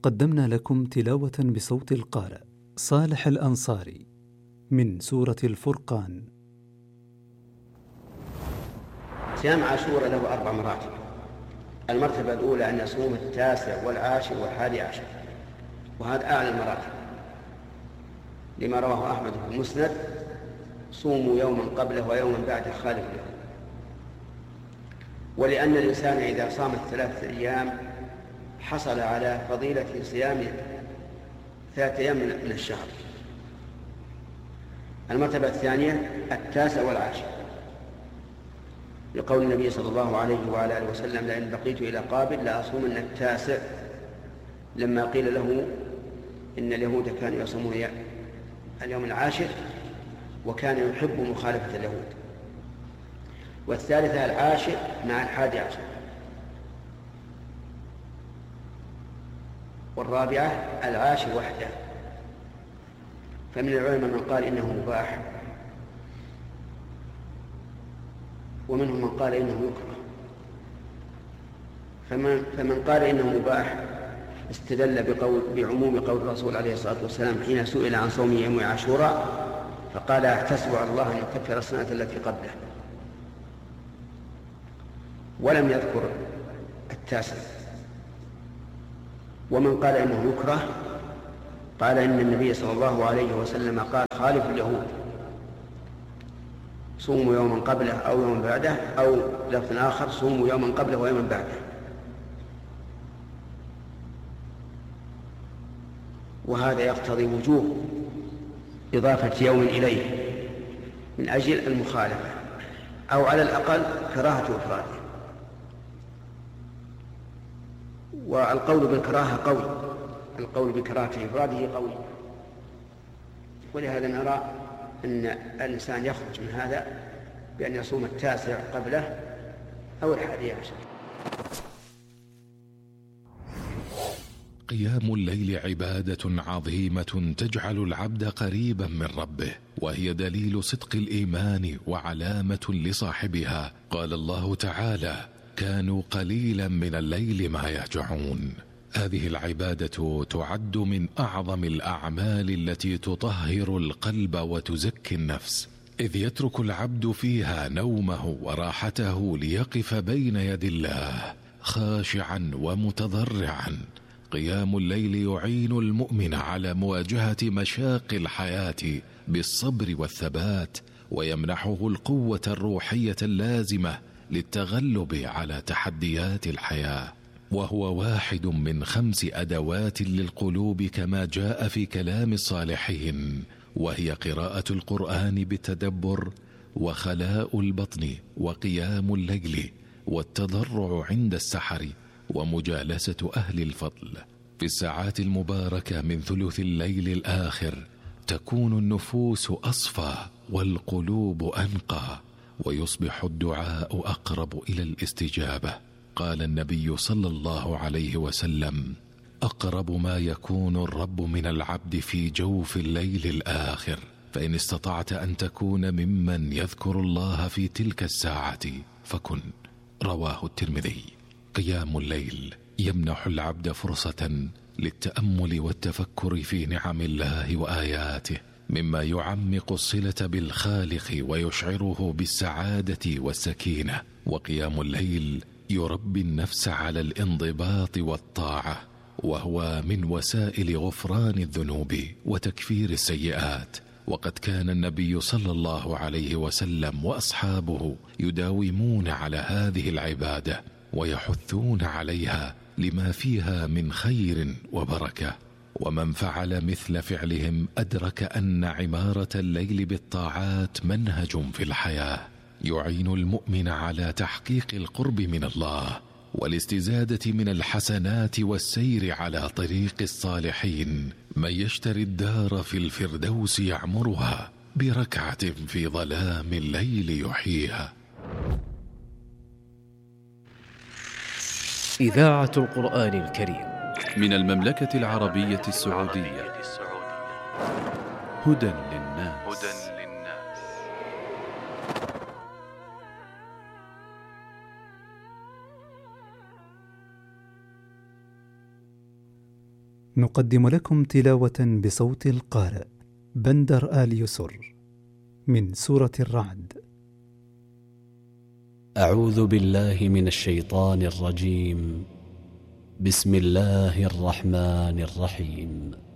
قدمنا لكم تلاوة بصوت القارئ صالح الأنصاري من سورة الفرقان. صيام عاشوراء له 4 مراتب. المرتبة الأولى أن يصوم 9 والعاشر والحادي عشر، وهذا أعلى المراتب، لما رواه أحمد في المسند: صوموا يوما قبله ويوما بعده خالف له. ولأن الإنسان إذا صام 3 أيام حصل على فضيلة صيام 3 أيام من الشهر. المرتبة الثانية 9 والعاشر، لقول النبي صلى الله عليه وعلى آله وسلم: لئن بقيت إلى قابل لأصومن 9، لما قيل له إن اليهود كانوا يصومون اليوم العاشر وكان يحب مخالفة اليهود. والثالثة العاشر مع الحادي عشر. والرابعة العاشر وحده. فمن العلماء من قال إنه مباح، ومنهم من قال إنه يكره. فمن قال إنه مباح استدل بعموم قول الرسول عليه الصلاة والسلام حين سئل عن صوم يوم عاشوراء فقال: احتسب على الله أن يكفر السنة التي قبله، ولم يذكر 9. ومن قال إنه يكره قال إن النبي صلى الله عليه وسلم قال: خالف اليهود، صوموا يوما قبله أو يوما بعده، أو لفظ آخر: صوموا يوما قبله ويوما بعده. وهذا يقتضي وجوب إضافة يوم إليه من أجل المخالفة، أو على الأقل كراهة إفراده. والقول بالكراهة قوي، القول بكراهة إفراده قوي. ولهذا نرى أن الإنسان يخرج من هذا بأن يصوم 9 قبله أو الحادي عشر. قيام الليل عبادة عظيمة تجعل العبد قريبا من ربه، وهي دليل صدق الإيمان وعلامة لصاحبها. قال الله تعالى: كانوا قليلا من الليل ما يهجعون. هذه العبادة تعد من أعظم الأعمال التي تطهر القلب وتزكي النفس، إذ يترك العبد فيها نومه وراحته ليقف بين يدي الله خاشعا ومتضرعا. قيام الليل يعين المؤمن على مواجهة مشاق الحياة بالصبر والثبات، ويمنحه القوة الروحية اللازمة للتغلب على تحديات الحياة. وهو واحد من 5 أدوات للقلوب كما جاء في كلام الصالحين، وهي قراءة القرآن بالتدبر، وخلاء البطن، وقيام الليل، والتضرع عند السحر، ومجالسة أهل الفضل. في الساعات المباركة من ثلث الليل الآخر تكون النفوس أصفى والقلوب أنقى، ويصبح الدعاء أقرب إلى الاستجابة. قال النبي صلى الله عليه وسلم: أقرب ما يكون الرب من العبد في جوف الليل الآخر، فإن استطعت أن تكون ممن يذكر الله في تلك الساعة فكن. رواه الترمذي. قيام الليل يمنح العبد فرصة للتأمل والتفكر في نعم الله وآياته، مما يعمق الصلة بالخالق ويشعره بالسعادة والسكينة. وقيام الليل يربي النفس على الانضباط والطاعة، وهو من وسائل غفران الذنوب وتكفير السيئات. وقد كان النبي صلى الله عليه وسلم وأصحابه يداومون على هذه العبادة ويحثون عليها لما فيها من خير وبركة. ومن فعل مثل فعلهم أدرك أن عمارة الليل بالطاعات منهج في الحياة يعين المؤمن على تحقيق القرب من الله والاستزادة من الحسنات والسير على طريق الصالحين. من يشتري الدار في الفردوس يعمرها بركعة في ظلام الليل يحييها. إذاعة القرآن الكريم من المملكة العربية السعودية. هدى للناس. نقدم لكم تلاوة بصوت القارئ بندر آل يسر من سورة الرعد. أعوذ بالله من الشيطان الرجيم. بسم الله الرحمن الرحيم.